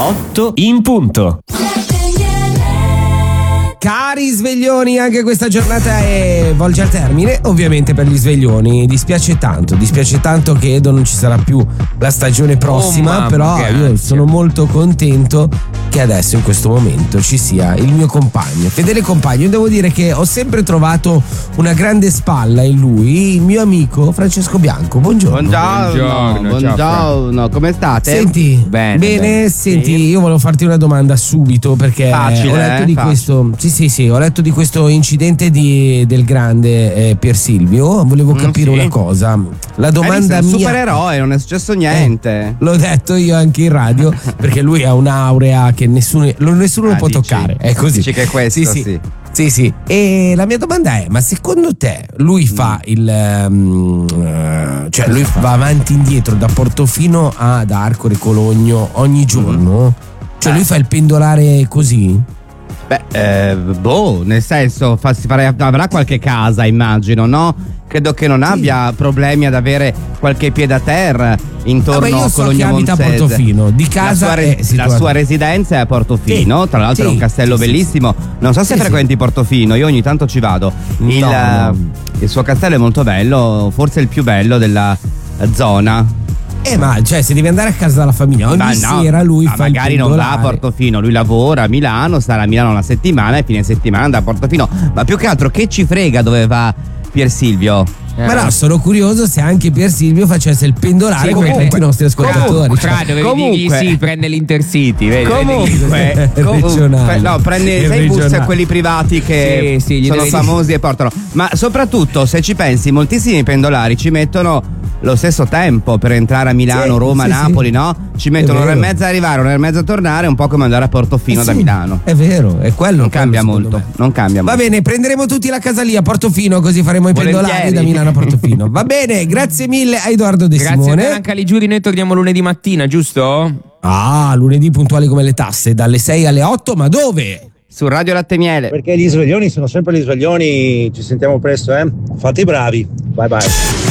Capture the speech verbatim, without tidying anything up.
otto in punto. Cari sveglioni, anche questa giornata è volge al termine, ovviamente per gli sveglioni. Dispiace tanto, dispiace tanto che Edo non ci sarà più la stagione prossima, oh, però grazie. Io sono molto contento che adesso in questo momento ci sia il mio compagno, fedele compagno. Io devo dire che ho sempre trovato una grande spalla in lui, il mio amico Francesco Bianco. Buongiorno. Buongiorno, Buongiorno, buongiorno, come state? Senti, Bene, bene, bene. senti, Sì. io volevo farti una domanda subito perché Facile, ho letto eh? di Facile. questo, sì sì sì, ho letto di questo incidente di, del grande eh, Pier Silvio, volevo Mm, capire sì. una cosa. La domanda Hai visto? È un mia, supereroe, non è successo niente. Eh, l'ho detto io anche in radio perché lui ha un'aurea che nessuno, lo- nessuno lo Ah, può dici? toccare, è così. Dici che è questo, sì, sì. sì. Sì, sì. E la mia domanda è: ma secondo te lui fa il. ehm, eh, cioè, lui va avanti e indietro da Portofino ad Arcore Cologno ogni giorno? Cioè, lui fa il pendolare così? Beh, eh, boh, nel senso, fa, si farà, avrà qualche casa, immagino, no? Credo che non abbia problemi ad avere qualche piede a terra intorno Vabbè, io a so Cologno che abita a Monzese. Portofino, di casa la sua, re- è situato- la sua residenza è a Portofino, Sì, tra l'altro sì, è un castello sì, sì, bellissimo. Non so se Sì, frequenti sì. Portofino, io ogni tanto ci vado. Il, No, eh, no. il suo castello è molto bello, forse il più bello della eh, zona. Eh, ma cioè, se devi andare a casa dalla famiglia ogni Ma no, sera lui ma fa il magari non va a pendolare. Portofino, lui lavora a Milano, starà a Milano una settimana e fine settimana andrà a Portofino. Ma più che altro che ci frega dove va Pier Silvio? Eh. Ma no, sono curioso se anche Pier Silvio facesse il pendolare Sì, come comunque- tutti i nostri ascoltatori. Comunque, Cioè, Fra, dovevi comunque- dirgli sì, prende l'Intercity, vedi, Comunque, Il comunque regionale. no, prende Il sei bus regionale. quelli privati che Sì, sì, gli sono devi- famosi e portano. Ma soprattutto, se ci pensi, moltissimi pendolari ci mettono lo stesso tempo per entrare a Milano, Sì, Roma, sì, Napoli, sì. no? Ci mettono È un'ora e vero. mezza a arrivare, un'ora e mezza a tornare, un po' come andare a Portofino Eh da sì, Milano. È vero, è quello. Non cambia quello, molto, secondo me. non cambia Va molto. bene, prenderemo tutti la casa lì a Portofino, così faremo i pendolari Volentieri. da Milano a Portofino. Va bene, grazie mille a Edoardo De Grazie a Simone. Bianca Ligiuri, noi torniamo lunedì mattina, giusto? Ah, lunedì puntuali come le tasse, dalle sei alle otto, ma dove? Su Radio Latte Miele. Perché gli sveglioni sono sempre gli sveglioni. Ci sentiamo presto, eh? Fate i bravi. Bye bye.